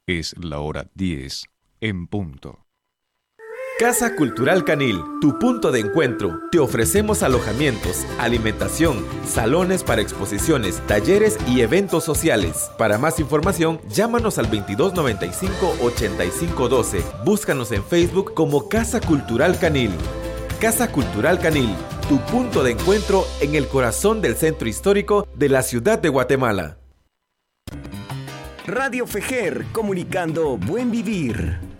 Es la hora 10 en punto. Casa Cultural Canil, tu punto de encuentro. Te ofrecemos alojamientos, alimentación, salones para exposiciones, talleres y eventos sociales. Para más información, llámanos al 2295-8512. Búscanos en Facebook como Casa Cultural Canil. Casa Cultural Canil, tu punto de encuentro en el corazón del centro histórico de la ciudad de Guatemala. Radio Fejer, comunicando buen vivir.